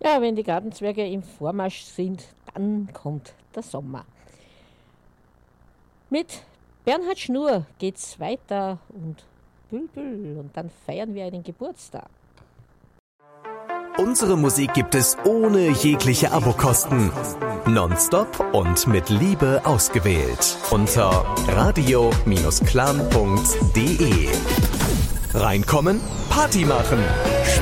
Ja, wenn die Gartenzwerge im Vormarsch sind, dann kommt der Sommer. Mit Bernhard Schnur geht's weiter und Bülbül und dann feiern wir einen Geburtstag. Unsere Musik gibt es ohne jegliche Abokosten. Nonstop und mit Liebe ausgewählt. Unter radio-clan.de. Reinkommen, Party machen.